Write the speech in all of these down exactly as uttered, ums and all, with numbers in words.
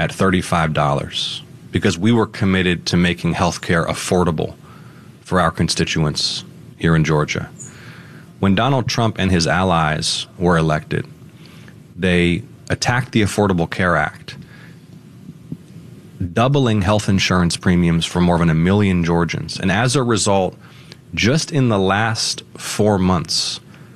at thirty-five dollars because we were committed to making health care affordable for our constituents here in Georgia. When Donald Trump and his allies were elected, they attacked the Affordable Care Act, doubling health insurance premiums for more than a million Georgians. And as a result, just in the last four months,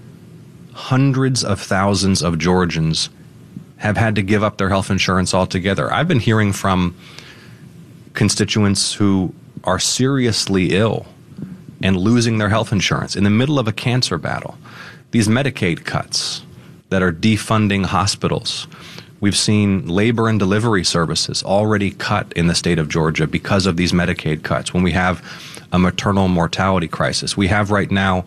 hundreds of thousands of Georgians have had to give up their health insurance altogether. I've been hearing from constituents who are seriously ill and losing their health insurance in the middle of a cancer battle. These Medicaid cuts that are defunding hospitals. We've seen labor and delivery services already cut in the state of Georgia because of these Medicaid cuts. When we have a maternal mortality crisis, we have right now,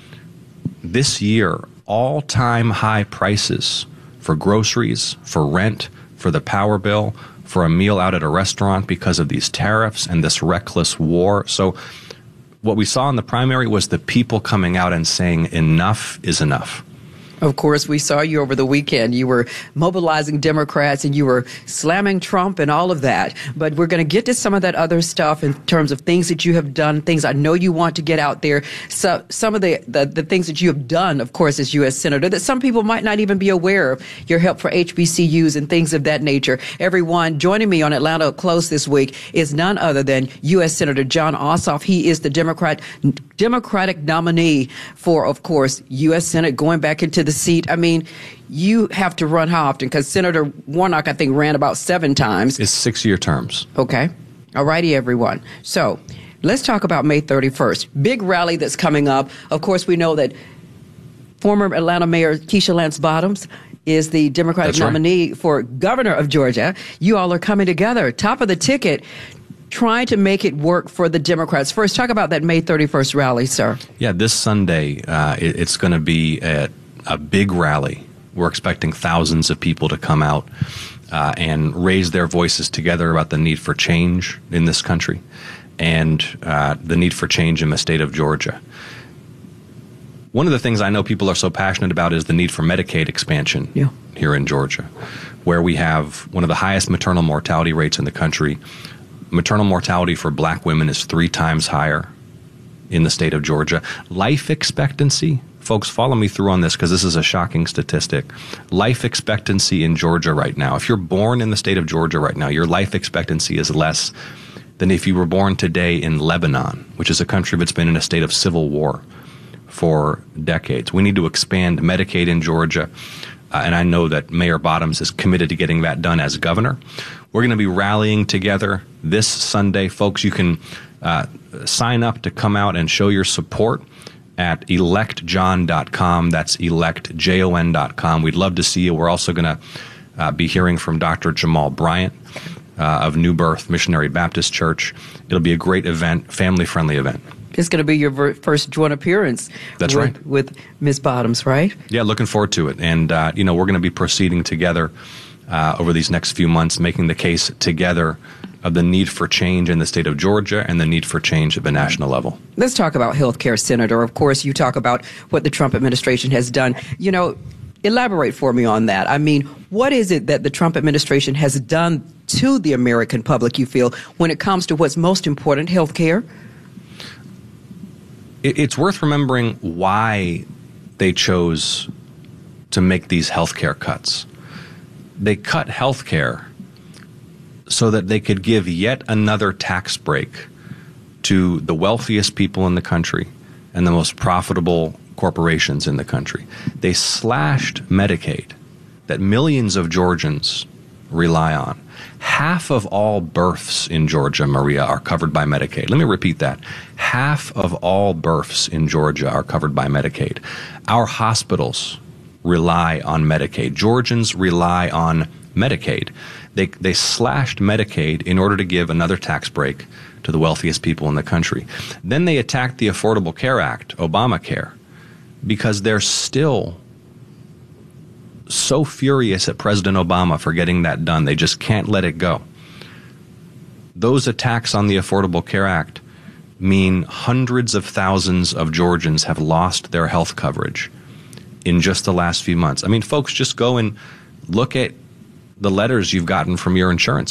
this year, all-time high prices for groceries, for rent, for the power bill, for a meal out at a restaurant because of these tariffs and this reckless war. So what we saw in the primary was the people coming out and saying enough is enough. Of course, we saw you over the weekend. You were mobilizing Democrats and you were slamming Trump and all of that. But we're going to get to some of that other stuff in terms of things that you have done, things I know you want to get out there. So some of the, the, the things that you have done, of course, as U S Senator, that some people might not even be aware of. Your help for H B C Us and things of that nature. Everyone joining me on Atlanta Up Close this week is none other than U S Senator Jon Ossoff. He is the Democrat Democratic nominee for, of course, U S Senate going back into the seat. I mean, you have to run how often? Because Senator Warnock, I think, ran about seven times. It's six-year terms. Okay. All righty, everyone. So let's talk about May thirty-first. Big rally that's coming up. Of course, we know that former Atlanta Mayor Keisha Lance Bottoms is the Democratic That's right. nominee for governor of Georgia. You all are coming together, top of the ticket, trying to make it work for the Democrats. First, talk about that May thirty-first rally, sir. Yeah, this Sunday, uh, it, it's going to be a, a big rally. We're expecting thousands of people to come out uh, and raise their voices together about the need for change in this country and uh, the need for change in the state of Georgia. One of the things I know people are so passionate about is the need for Medicaid expansion yeah. here in Georgia, where we have one of the highest maternal mortality rates in the country. Maternal mortality for black women is three times higher in the state of Georgia. Life expectancy, folks, follow me through on this because this is a shocking statistic. Life expectancy in Georgia right now, if you're born in the state of Georgia right now, your life expectancy is less than if you were born today in Lebanon, which is a country that's been in a state of civil war for decades. We need to expand Medicaid in Georgia, uh, and I know that Mayor Bottoms is committed to getting that done as governor. We're going to be rallying together this Sunday. Folks, you can uh, sign up to come out and show your support at elect jon dot com. That's elect jon dot com. We'd love to see you. We're also going to uh, be hearing from Doctor Jamal Bryant uh, of New Birth Missionary Baptist Church. It'll be a great event, family-friendly event. It's going to be your ver- first joint appearance. That's with, right. With Miz Bottoms, right? Yeah, looking forward to it. And, uh, you know, we're going to be proceeding together uh, over these next few months, making the case together of the need for change in the state of Georgia and the need for change at the national level. Let's talk about health care, Senator. Of course, you talk about what the Trump administration has done. You know, elaborate for me on that. I mean, what is it that the Trump administration has done to the American public, you feel, when it comes to what's most important, health care? It's worth remembering why they chose to make these health care cuts. They cut health care so that they could give yet another tax break to the wealthiest people in the country and the most profitable corporations in the country. They slashed Medicaid that millions of Georgians rely on. Half of all births in Georgia, Maria, are covered by Medicaid. Let me repeat that. Half of all births in Georgia are covered by Medicaid. Our hospitals rely on Medicaid. Georgians rely on Medicaid. They, they slashed Medicaid in order to give another tax break to the wealthiest people in the country. Then they attacked the Affordable Care Act, Obamacare, because they're still so furious at President Obama for getting that done. They just can't let it go. Those attacks on the Affordable Care Act mean hundreds of thousands of Georgians have lost their health coverage in just the last few months. I mean, folks, just go and look at the letters you've gotten from your insurance